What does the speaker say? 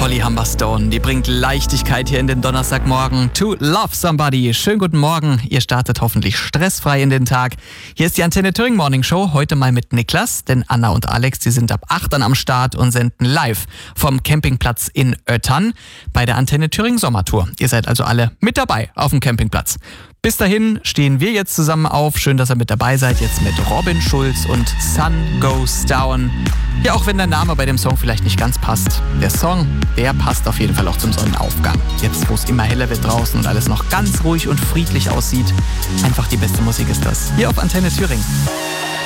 Holly Humberstone, die bringt Leichtigkeit hier in den Donnerstagmorgen. To Love Somebody. Schönen guten Morgen. Ihr startet hoffentlich stressfrei in den Tag. Hier ist die Antenne Thüringen Morning Show. Heute mal mit Niklas, denn Anna und Alex, die sind ab 8 dann am Start und senden live vom Campingplatz in Öttern bei der Antenne Thüringen Sommertour. Ihr seid also alle mit dabei auf dem Campingplatz. Bis dahin stehen wir jetzt zusammen auf. Schön, dass ihr mit dabei seid. Jetzt mit Robin Schulz und Sun Goes Down. Ja, auch wenn der Name bei dem Song vielleicht nicht ganz passt. Der Song, der passt auf jeden Fall auch zum Sonnenaufgang. Jetzt, wo es immer heller wird draußen und alles noch ganz ruhig und friedlich aussieht. Einfach die beste Musik ist das. Hier auf Antenne Thüringen.